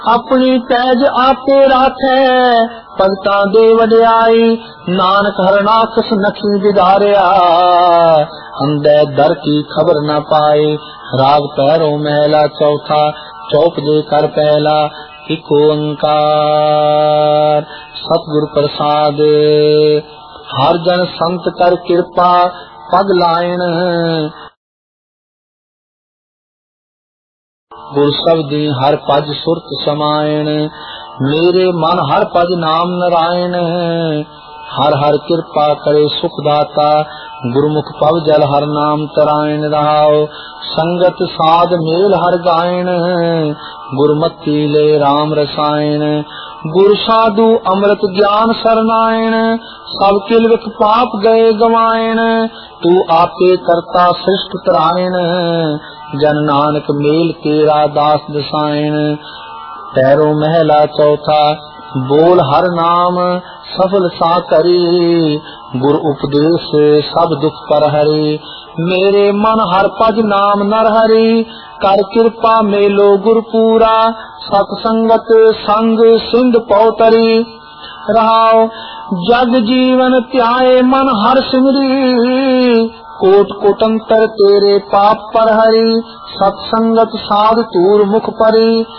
अपनी पैज आपे राखै भगतां दे वडियाई। नानक हरनाकस नखी बिदारिया अंधे दर की खबर न पाए। राग पैरों महला चौथा चौप दे कर पहला एक ओंकार। सतगुर प्रसाद हर जन संत कर कृपा पग लायन। गुर शब्दी हर पज सुरत समायन। मेरे मन हर पज नाम नारायण। हर हर कृपा करे सुख दाता गुरमुख पव जल हर नाम तरायण। रहाओ संगत साध मेल हर गायन। गुरमति ले राम रसायन। गुरु साधु अमृत ज्ञान सरनायण। सब किल विख पाप गए गवायन। तू आपे करता सृष्ट तरायण। जन नानक मेल तेरा दास दसायण। पैरों महला चौथा बोल हर नाम सफल सा करी। गुर उपदेश सब दुख पर हरी। मेरे मन हर पज नाम नर हरी। कर कृपा मेलो गुरपूरा। सतसंगत संग सिंध पौतरी। रहाओ जग जीवन त्याए मन हर सिमरी। कोट कोटंतर तेरे पाप पर हरी। सत्संगत साध तूर मुख परी।